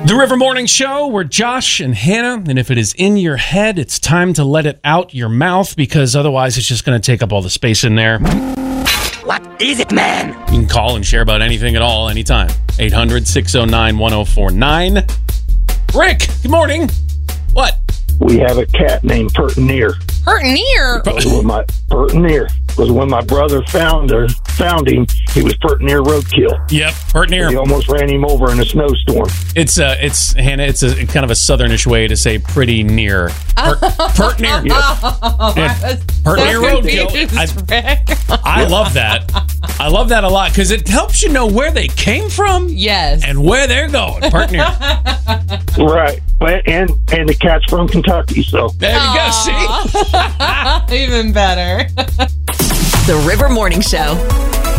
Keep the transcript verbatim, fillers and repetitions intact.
The River Morning Show, we're Josh and Hannah, and if it is in your head, it's time to let it out your mouth, because otherwise it's just going to take up all the space in there. What is it, man? You can call and share about anything at all, anytime. eight hundred, six oh nine, one oh four nine. Rick, good morning. What? We have a cat named Pertinier. Pertinier? When my Pertinier was when my brother found her, found him. He was Pertinier roadkill. Yep, Pertinier. He almost ran him over in a snowstorm. It's uh, it's Hannah. It's a kind of a southernish way to say pretty near. Per, Pertinier. Oh, Yeah, I was Pertinier so roadkill. confused, Rick. I love that. I love that a lot because it helps you know where they came from Yes. and where they're going. Pertinier. Right, but and and the cat's from Kentucky, so There you go. See. Even better. The River Morning Show.